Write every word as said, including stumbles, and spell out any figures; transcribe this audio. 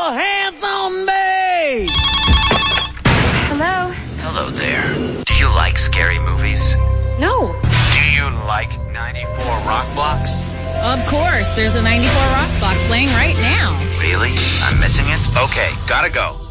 All hands on me! Hello? Hello there. Do you like scary movies? No. Do you like ninety-four Rock Blocks? Of course, there's a ninety-four Rock Block playing right now. Really? I'm missing it? Okay, gotta go.